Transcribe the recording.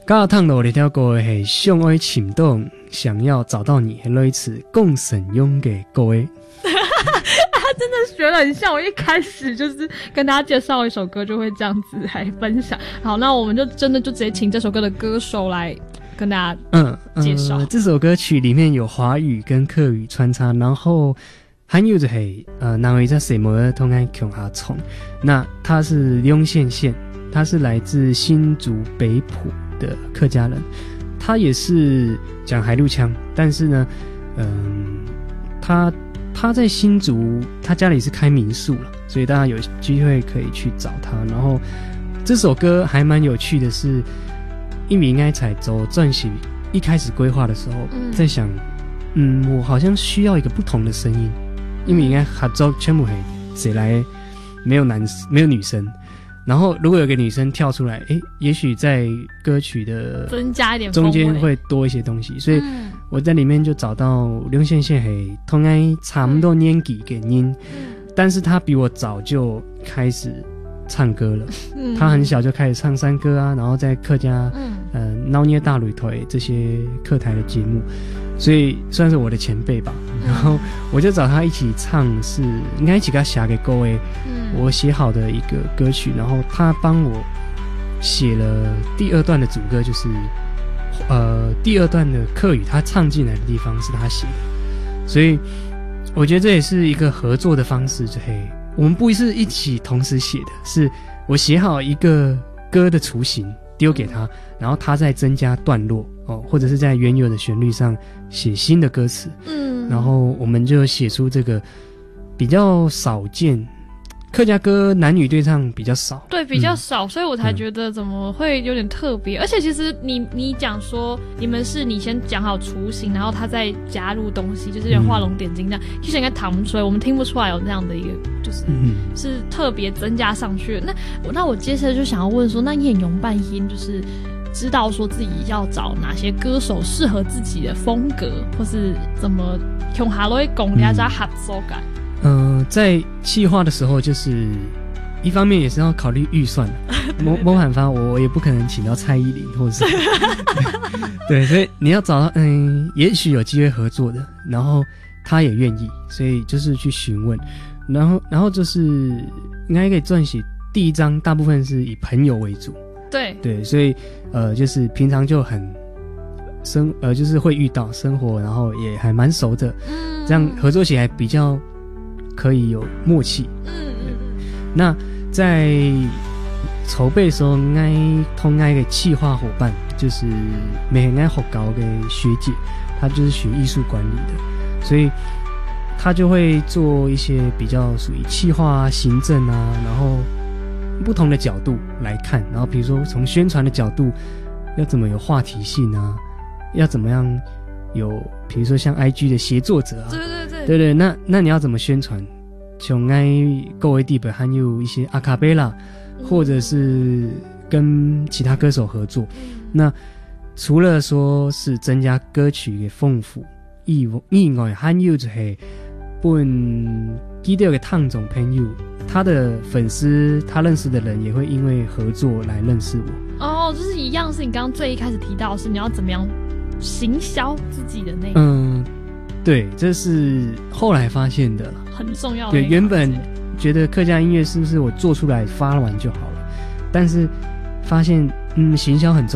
今日探讨的条歌是相爱情动，想要找到你，类似共神用给各位。 他真的学得很像，我一开始就是跟大家介绍一首歌就会这样子来分享。好，那我们就真的就直接请这首歌的歌手来跟大家介绍。 这首歌曲里面有华语跟客语穿插，然后还有就是南回在什么通爱穷哈冲，那他是雍县县，他是来自新竹北埔的客家人，他也是讲海陆腔，但是呢，他在新竹，他家里是开民宿了，所以大家有机会可以去找他。然后这首歌还蛮有趣的是，因为应该才走撰写一开始规划的时候，在想，我好像需要一个不同的声音，因为应该合作全部谁来没有女生。然后如果有个女生跳出来，也许在歌曲的增加一点中间会多一些东西，所以我在里面就找到刘宪宪同样差不多年纪的人，但是他比我早就开始唱歌了，他很小就开始唱山歌啊，然后在客家闹捏大擂腿这些客台的节目，所以算是我的前辈吧。然后我就找他一起唱，是应该一起跟他写给各位我写好的一个歌曲，然后他帮我写了第二段的主歌，就是第二段的客语他唱进来的地方是他写的，所以我觉得这也是一个合作的方式，我们不是一起同时写的，是我写好一个歌的雏形丢给他，然后他再增加段落或者是在原有的旋律上写新的歌词，然后我们就写出这个比较少见，客家歌男女对唱比较少， 对，比较少，所以我才觉得怎么会有点特别。而且其实你讲说你们是你先讲好雏形，然后他再加入东西，就是有点画龙点睛这样，其实应该弹不出来，我们听不出来有那样的一个，就是是特别增加上去的。那我接下来就想要问说，那演咏半音就是知道说自己要找哪些歌手适合自己的风格，或是怎么用下来讲大家合作感。 在企划的时候，就是一方面也是要考虑预算某喊发我也不可能请到蔡依林或者是对，所以你要找到也许有机会合作的，然后他也愿意，所以就是去询问，然后就是应该可以撰写第一章，大部分是以朋友为主，对，所以就是平常就很就是会遇到生活，然后也还蛮熟的，这样合作起来比较可以有默契。那在筹备的时候，应该通一个企划伙伴，就是美应学校的学姐，她就是学艺术管理的，所以她就会做一些比较属于企划啊、行政啊，然后不同的角度来看，然后比如说从宣传的角度，要怎么有话题性啊，要怎么样有，比如说像 IG 的协作者啊，对，那你要怎么宣传？从各位地本还有一些阿卡贝拉，或者是跟其他歌手合作。那除了说是增加歌曲的丰富以外，还有就是本基调的烫总朋友，他的粉丝，他认识的人也会因为合作来认识我。 就是一样是你刚刚最一开始提到的是你要怎么样行销自己的那个。 对，这是后来发现的， 很重要的。 对，原本觉得客家音乐是不是我做出来发完就好了，但是发现行销很重要。